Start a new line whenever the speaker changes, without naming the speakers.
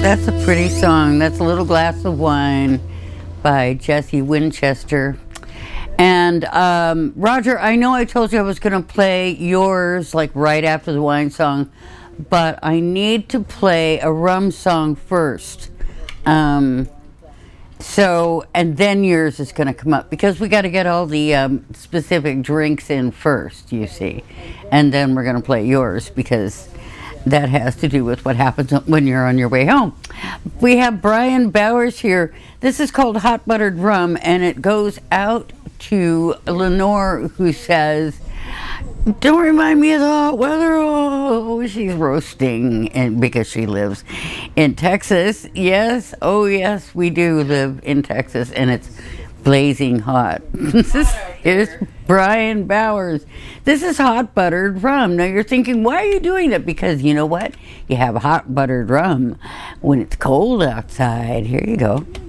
That's a pretty song. That's A Little Glass of Wine by Jesse Winchester. And Roger, I know I told you I was going to play yours like right after the wine song, but I need to play a rum song first. So, and then yours is going to come up because we got to get all the specific drinks in first, you see. And then we're going to play yours because that has to do with what happens when you're on your way home. We have Brian Bowers here. This is called Hot Buttered Rum, and it goes out to Lenore, who says, "Don't remind me of the hot weather." Oh, she's roasting, and because she lives in Texas. Yes, oh yes, we do live in Texas, and it's blazing hot. Here's Brian Bowers. This is hot buttered rum. Now you're thinking, why are you doing that? Because you know what? You have hot buttered rum when it's cold outside. Here you go.